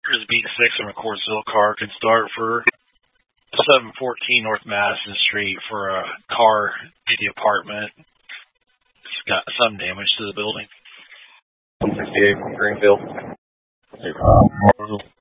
There's a beat 6 in McCourtsville. Car can start for 714 North Madison Street for a car to the apartment. It's got some damage to the building. 168 Greenfield.